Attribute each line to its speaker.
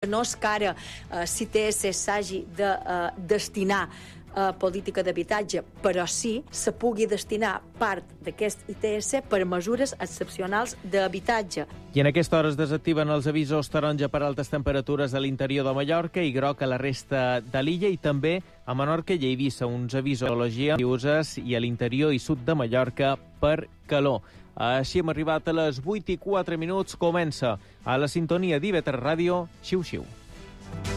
Speaker 1: no és que ara l'ITS s'hagi de destinar a política d'habitatge, però sí se pugui destinar part d'aquest ITS per mesures excepcionals d'habitatge.
Speaker 2: I en aquesta hora es desactiven els avisos taronja per altes temperatures a l'interior de Mallorca i groc a la resta de l'illa, i també a Menorca i Eivissa uns avisos i a l'interior i sud de Mallorca per calor. Així hem arribat a les 8:04. Comença a la sintonia d'IV3 Ràdio, Xiu Xiu.